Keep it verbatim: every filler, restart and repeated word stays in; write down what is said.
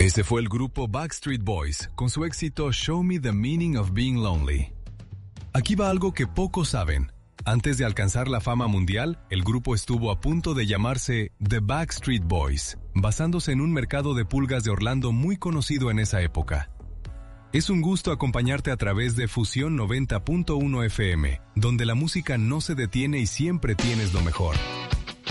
Ese fue el grupo Backstreet Boys con su éxito Show Me the Meaning of Being Lonely. Aquí va algo que pocos saben. Antes de alcanzar la fama mundial, el grupo estuvo a punto de llamarse The Backstreet Boys, basándose en un mercado de pulgas de Orlando muy conocido en esa época. Es un gusto acompañarte a través de Fusión noventa punto uno F M, donde la música no se detiene y siempre tienes lo mejor.